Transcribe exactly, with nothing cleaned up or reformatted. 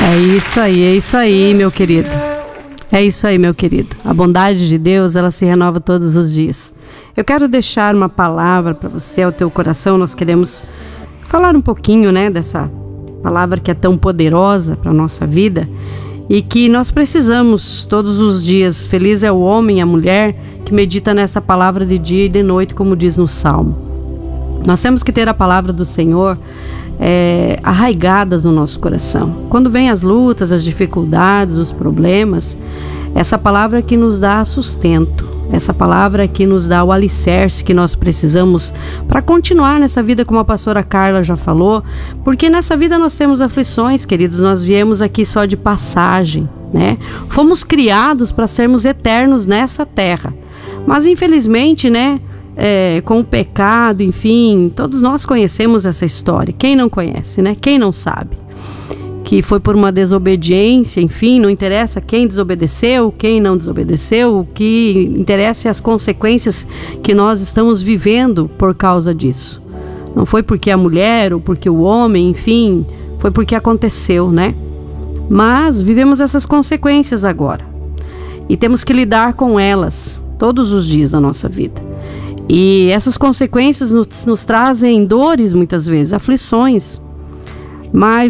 É isso aí, é isso aí, meu querido. É isso aí, meu querido. A bondade de Deus, ela se renova todos os dias. Eu quero deixar uma palavra para você, ao teu coração. Nós queremos falar um pouquinho, né, dessa palavra que é tão poderosa para a nossa vida e que nós precisamos todos os dias. Feliz é o homem e a mulher que medita nessa palavra de dia e de noite, como diz no Salmo. Nós temos que ter a palavra do Senhor é, arraigadas no nosso coração. Quando vem as lutas, as dificuldades, os problemas, essa palavra que nos dá sustento, essa palavra que nos dá o alicerce que nós precisamos para continuar nessa vida, como a pastora Carla já falou, porque nessa vida nós temos aflições, queridos, nós viemos aqui só de passagem, né? Fomos criados para sermos eternos nessa terra, mas infelizmente, né? É, com o pecado, enfim, todos nós conhecemos essa história. Quem não conhece, né? Quem não sabe? Que foi por uma desobediência, enfim, não interessa quem desobedeceu, quem não desobedeceu, o que interessa é as consequências que nós estamos vivendo por causa disso. Não foi porque a mulher ou porque o homem, enfim, foi porque aconteceu, né? Mas vivemos essas consequências agora e temos que lidar com elas todos os dias da nossa vida. E essas consequências nos, nos trazem dores muitas vezes, aflições. Mas